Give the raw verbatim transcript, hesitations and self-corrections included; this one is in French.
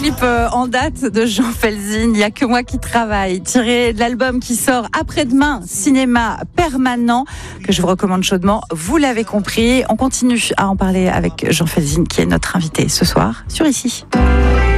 clip euh, en date de Jean Felzin, Il n'y a que moi qui travaille, tiré de l'album qui sort après-demain, Cinéma Permanent, que je vous recommande chaudement. Vous l'avez compris, on continue à en parler avec Jean Felzin, qui est notre invité ce soir sur Ici.